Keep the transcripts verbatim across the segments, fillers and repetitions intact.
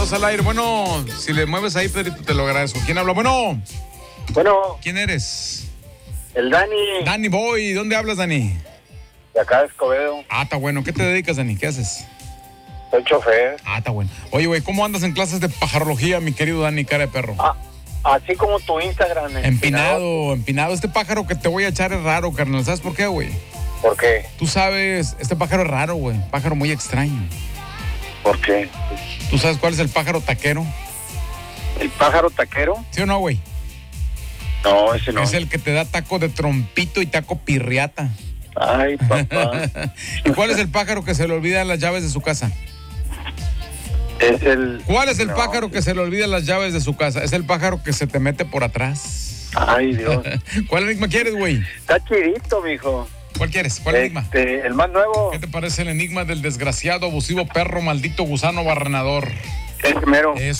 dos al aire. Bueno, si le mueves ahí, Pedrito, te lo agradezco. ¿Quién habla? Bueno. Bueno. ¿Quién eres? El Dani. Dani Boy. ¿Dónde hablas, Dani? De acá de Escobedo. Ah, está bueno. ¿Qué te dedicas, Dani? ¿Qué haces? Soy chofer. Ah, está bueno. Oye, güey, ¿cómo andas en clases de pajarología, mi querido Dani, cara de perro? Ah, así como tu Instagram. Empinado, empinado, empinado. Este pájaro que te voy a echar es raro, carnal. ¿Sabes por qué, güey? ¿Por qué? Tú sabes, este pájaro es raro, güey. Pájaro muy extraño. ¿Por qué? ¿Tú sabes cuál es el pájaro taquero? ¿El pájaro taquero? ¿Sí o no, güey? No, ese no. Es el que te da taco de trompito y taco pirriata. Ay, papá. ¿Y cuál es el pájaro que se le olvidan las llaves de su casa? Es el... ¿Cuál es el no. pájaro que se le olvidan las llaves de su casa? Es el pájaro que se te mete por atrás. Ay, Dios. ¿Cuál enigma quieres, güey? Está chidito, mijo. ¿Cuál quieres? ¿Cuál enigma? Este, el más nuevo. ¿Qué te parece el enigma del desgraciado, abusivo, perro, maldito, gusano, barrenador? El primero. Es...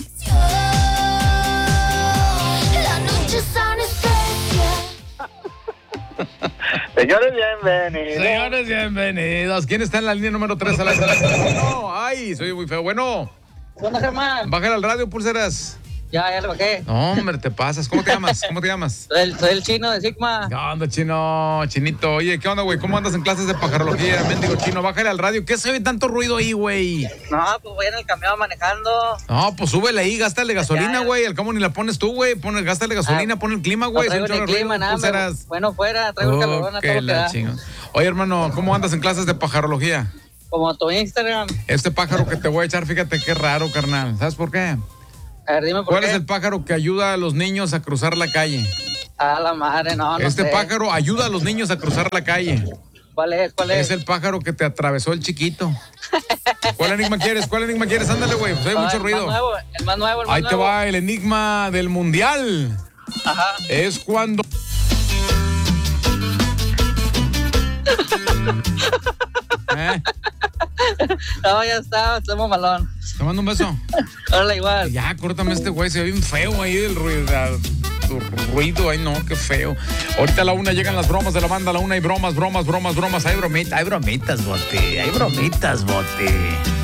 Señores, bienvenidos. Señores, bienvenidos. ¿Quién está en la línea número tres? A la no, ay, soy muy feo. Bueno. ¿Qué onda, Germán? Bájale al radio, pulseras. Ya, ya le bajé. No, hombre, te pasas. ¿Cómo te llamas? ¿Cómo te llamas? Soy el, soy el chino de Sigma. ¿Qué onda, chino? Chinito. Oye, ¿qué onda, güey? ¿Cómo andas en clases de pajarología? Mendigo chino, bájale al radio. ¿Qué se oye tanto ruido ahí, güey? No, pues voy en el camión manejando. No, pues súbele ahí, gástale gasolina, güey. Al cabo ni la pones tú, güey. Pon, gástale gasolina, Ah, pon el clima, güey. No traigo ni clima, nada. Pulseras. Bueno, fuera, traigo el calorón a todo lo que da. Chingo. Oye, hermano, ¿cómo andas en clases de pajarología? Como tu Instagram. Este pájaro que te voy a echar, fíjate qué raro, carnal. ¿Sabes por qué? A ver, dime por ¿Cuál qué. es el pájaro que ayuda a los niños a cruzar la calle? A la madre, no, no Este sé. pájaro ayuda a los niños a cruzar la calle. ¿Cuál es? ¿Cuál es? Es el pájaro que te atravesó el chiquito. ¿Cuál enigma quieres? ¿Cuál enigma quieres? Ándale, güey, pues hay No, mucho el ruido. Más nuevo, el más nuevo, el más Ahí te nuevo. va el enigma del mundial. Ajá. Es cuando... ¿Eh? No, ya está, estamos malón. Te mando un beso. Órale, igual. Ya, córtame este güey, se ve bien feo ahí el ruido. Tu ruido, ay no, qué feo. Ahorita a la una llegan las bromas de la banda, a la una hay bromas, bromas, bromas, bromas. Hay bromitas, hay bromitas, bote, hay bromitas, bote.